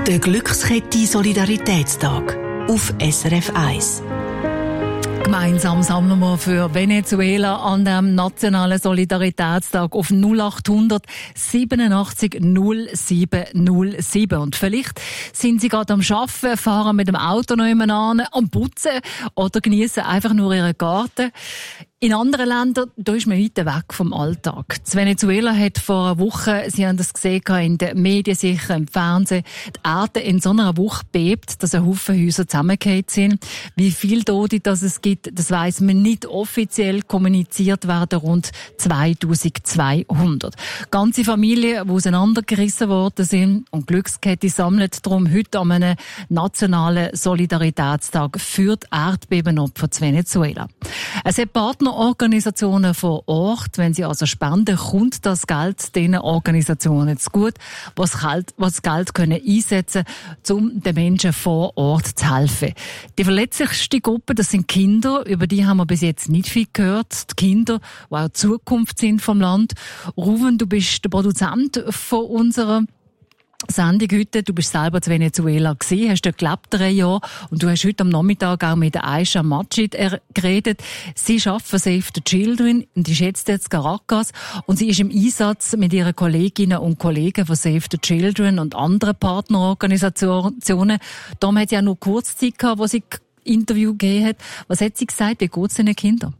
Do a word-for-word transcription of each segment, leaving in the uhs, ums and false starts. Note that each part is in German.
Der Glückskette Solidaritätstag auf S R F eins. Gemeinsam sammeln wir für Venezuela an dem nationalen Solidaritätstag auf null acht hundert siebenundachtzig null sieben null sieben. Und vielleicht sind Sie gerade am Arbeiten, fahren mit dem Auto noch immer an, am Putzen oder genießen einfach nur Ihren Garten. In anderen Ländern, da ist man weit weg vom Alltag. Das Venezuela hat vor einer Woche, Sie haben das gesehen in den Medien, sicher im Fernsehen, die Erde in so einer Woche bebt, dass ein Haufen Häuser zusammengefallen sind. Wie viele Tote das es gibt, das weiss man nicht. Offiziell kommuniziert werden rund zweitausendzweihundert. Ganze Familien, die auseinandergerissen worden sind, und Glückskette sammelt darum heute an einem nationalen Solidaritätstag für die Erdbebenopfer zu Venezuela. Es hat Partner Organisationen vor Ort. Wenn sie also spenden, kommt das Geld diesen Organisationen zu gut, was das Geld können einsetzen können, um den Menschen vor Ort zu helfen. Die verletzlichste Gruppe, das sind Kinder. Über die haben wir bis jetzt nicht viel gehört. Die Kinder, die auch die Zukunft sind vom Land. Ruven, du bist der Produzent von unserer Sendung heute. Du bist selber in Venezuela gewesen, hast dort gelebt drei Jahre und du hast heute am Nachmittag auch mit Aisha Majid geredet. Sie arbeitet für Save the Children und ist jetzt in Caracas und sie ist im Einsatz mit ihren Kolleginnen und Kollegen von Save the Children und anderen Partnerorganisationen. Darum hat sie auch nur kurz Zeit gehabt, wo sie Interview gegeben hat. Was hat sie gesagt? Wie geht es den Kindern?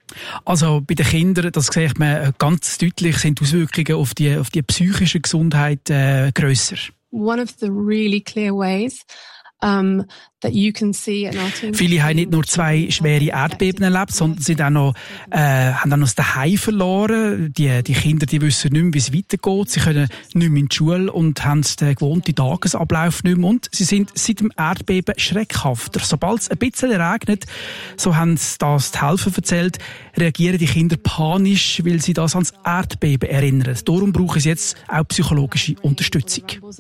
Also bei den Kindern, das sieht man ganz deutlich, sind die Auswirkungen auf die, auf die psychische Gesundheit äh, grösser. One of the really clear ways um, that you can see in our team. Viele haben nicht nur zwei schwere Erdbeben erlebt, sondern sind auch noch, äh, haben auch noch das Daheim verloren. Die, die Kinder, die wissen nicht mehr, wie es weitergeht. Sie können nicht mehr in die Schule und haben den gewohnten Tagesablauf nicht mehr. Und sie sind seit dem Erdbeben schreckhafter. Sobald es ein bisschen regnet, so haben sie das die Helfer erzählt, reagieren die Kinder panisch, weil sie das ans Erdbeben erinnern. Darum brauchen sie jetzt auch psychologische Unterstützung.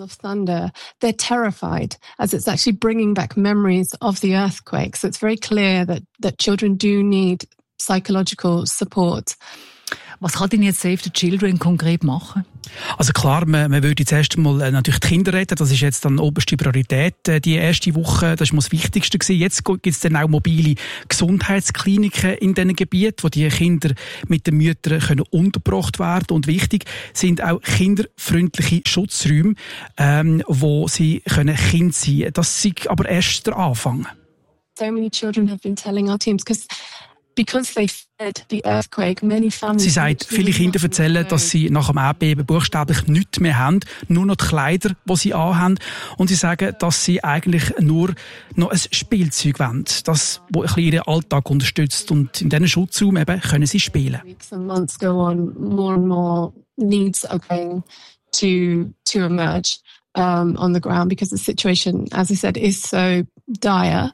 They're terrified, as it's actually bringing back memories of the earthquake. So it's very clear that, that children do need psychological support. Was kann denn jetzt Save the Children konkret machen? Also klar, man, man würde jetzt erst einmal äh, natürlich die Kinder retten. Das ist jetzt dann oberste Priorität. Äh, die erste Woche, das war das Wichtigste gewesen. Jetzt gibt es dann auch mobile Gesundheitskliniken in diesen Gebieten, wo die Kinder mit den Müttern können untergebracht werden. Und wichtig sind auch kinderfreundliche Schutzräume, ähm, wo sie können Kind sein können. Das ist aber erst der Anfang. So many children have been telling our teams, because Because they fled the earthquake, many families. Sie sagt, viele Kinder erzählen, dass sie nach dem Erdbeben buchstäblich nichts mehr haben, nur noch die Kleider, die sie anhaben. Und sie sagen, dass sie eigentlich nur noch ein Spielzeug wollen, das, das ein bisschen ihren Alltag unterstützt. Und in diesen Schutzraum eben können sie spielen. Weeks and months go on, more and more needs are going to to emerge um, on the ground because the situation, as I said, is so dire.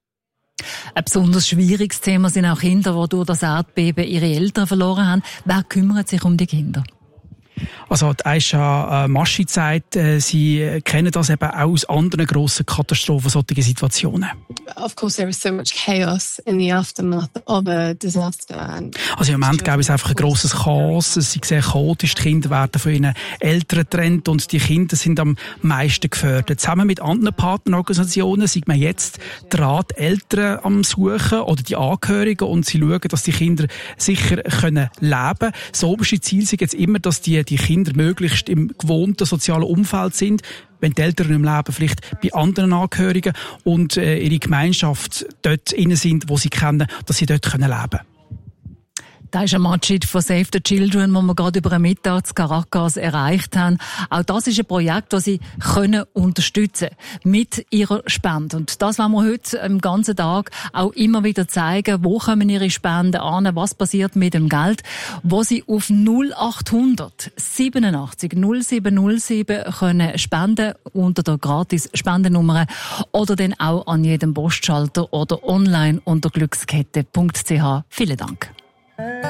Ein besonders schwieriges Thema sind auch Kinder, die durch das Erdbeben ihre Eltern verloren haben. Wer kümmert sich um die Kinder? Also die Aisha äh, Majid sagt, äh, sie kennen das eben auch aus anderen grossen Katastrophen, solche Situationen. Of course there is so much chaos in the aftermath of a disaster. Also im Moment gäbe es einfach ein grosses Chaos. Es ist sehr chaotisch. Die Kinder werden von ihren Eltern getrennt und die Kinder sind am meisten gefördert. Zusammen mit anderen Partnerorganisationen sind wir jetzt dran, die Eltern am Suchen oder die Angehörigen, und sie schauen, dass die Kinder sicher können leben. Das oberste Ziel ist jetzt immer, dass die die Kinder möglichst im gewohnten sozialen Umfeld sind, wenn die Eltern im Leben vielleicht bei anderen Angehörigen und äh, ihre Gemeinschaft dort innen sind, wo sie kennen, dass sie dort können leben. Das ist ein Majid von Save the Children, das wir gerade über einen Mittag in Caracas erreicht haben. Auch das ist ein Projekt, das sie können unterstützen mit ihrer Spende. Und das wollen wir heute im ganzen Tag auch immer wieder zeigen. Wo kommen ihre Spenden an? Was passiert mit dem Geld? Wo sie auf null acht hundert siebenundachtzig null sieben null sieben können spenden unter der Gratis-Spendennummer oder dann auch an jedem Postschalter oder online unter glückskette punkt c h. Vielen Dank.